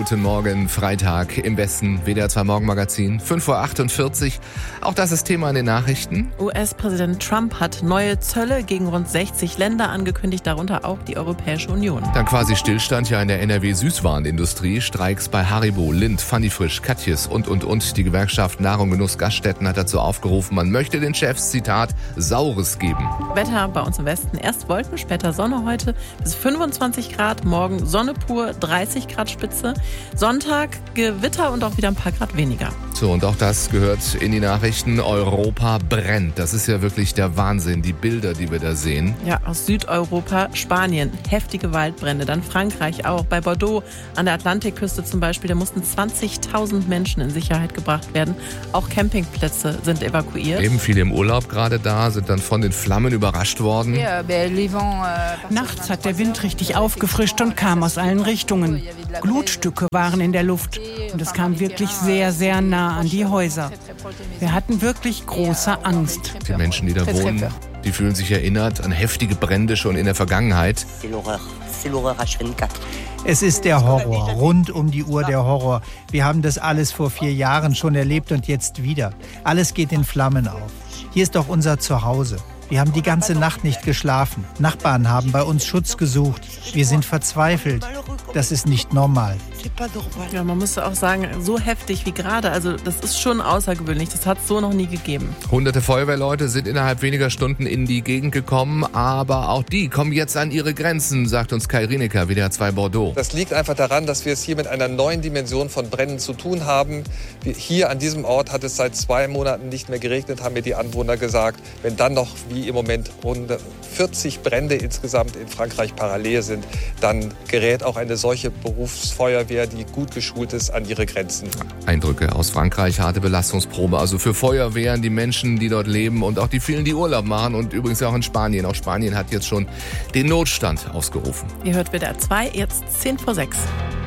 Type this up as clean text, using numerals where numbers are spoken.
Guten Morgen, Freitag im Westen, WDR 2 Morgenmagazin, 5:48 Uhr. Auch das ist Thema in den Nachrichten. US-Präsident Trump hat neue Zölle gegen rund 60 Länder angekündigt, darunter auch die Europäische Union. Dann quasi Stillstand ja in der NRW-Süßwarenindustrie. Streiks bei Haribo, Lindt, Fanny Frisch, Katjes und. Die Gewerkschaft Nahrung, Genuss, Gaststätten hat dazu aufgerufen, man möchte den Chefs, Zitat, Saures geben. Wetter bei uns im Westen. Erst Wolken, später Sonne heute bis 25 Grad. Morgen Sonne pur, 30 Grad Spitze. Sonntag Gewitter und auch wieder ein paar Grad weniger. So, und auch das gehört in die Nachrichten. Europa brennt. Das ist ja wirklich der Wahnsinn, die Bilder, die wir da sehen. Ja, aus Südeuropa, Spanien, heftige Waldbrände. Dann Frankreich auch. Bei Bordeaux an der Atlantikküste zum Beispiel, da mussten 20.000 Menschen in Sicherheit gebracht werden. Auch Campingplätze sind evakuiert. Eben viele im Urlaub gerade da, sind dann von den Flammen überrascht worden. Nachts hat der Wind richtig aufgefrischt und kam aus allen Richtungen. Glutstücke waren in der Luft und es kam wirklich sehr, sehr nah an die Häuser. Wir hatten wirklich große Angst. Die Menschen, die da wohnen, die fühlen sich erinnert an heftige Brände schon in der Vergangenheit. Es ist der Horror, rund um die Uhr der Horror. Wir haben das alles vor 4 Jahren schon erlebt und jetzt wieder. Alles geht in Flammen auf. Hier ist doch unser Zuhause. Wir haben die ganze Nacht nicht geschlafen. Nachbarn haben bei uns Schutz gesucht. Wir sind verzweifelt. Das ist nicht normal. Ja, man muss auch sagen, so heftig wie gerade, also das ist schon außergewöhnlich, das hat es so noch nie gegeben. Hunderte Feuerwehrleute sind innerhalb weniger Stunden in die Gegend gekommen, aber auch die kommen jetzt an ihre Grenzen, sagt uns Kai Rienecker, WDR 2 Bordeaux. Das liegt einfach daran, dass wir es hier mit einer neuen Dimension von Bränden zu tun haben. Hier an diesem Ort hat es seit 2 Monaten nicht mehr geregnet, haben mir die Anwohner gesagt. Wenn dann noch, wie im Moment, rund 40 Brände insgesamt in Frankreich parallel sind, dann gerät auch eine solche Berufsfeuerwehr, die gut geschult ist, an ihre Grenzen. Eindrücke aus Frankreich, harte Belastungsprobe, also für Feuerwehren, die Menschen, die dort leben und auch die vielen, die Urlaub machen und übrigens auch in Spanien. Auch Spanien hat jetzt schon den Notstand ausgerufen. Ihr hört WDR 2, jetzt 5:10.